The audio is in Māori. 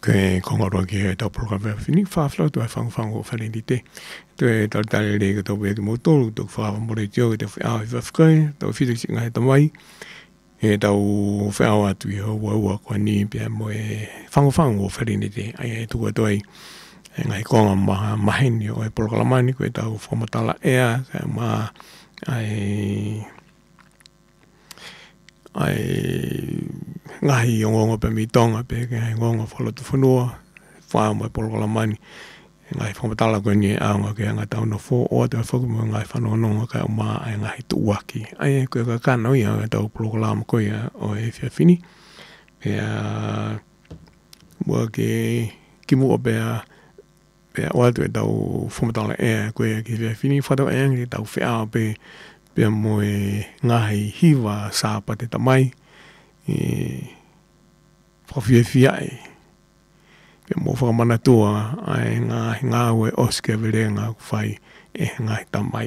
ke kongaroa ki tau programa fini whawhlau tu ai whangu whanindi te. Tu e tau tale le ka tau wea ki motoru, tau whawa more tio ki tau whiau i whawhkai, tau whitu si ngai tamai, e tau whiau atu i hau ua kua ni pia mo e whangu whanindi te, ai e tu atu ai, e ngai konga maheni o e polokalamani ko e tau whamatala ea, ka ma ai ngahi o ngongo pe mi tonga pe ke ngongo whalotu whanua whaa mo e polokalamani ngai whamatala koe ni aonga ke anga tau no fo o te whaku mo ngai whanua nonga ka o maa ai ngahi tu waki ai koe ka kāna ia e tau polokalama koe o e whiawhini mua ki mua pea o atu e tau whamatala ea koe ki whiawhini whatau ea ki tau whiao pe pia mo e ngahi hiwa sāpa te tamai whawhiawhia e pia mo whakamana tua ai ngā ue oske vere ngā whai e ngahi tamai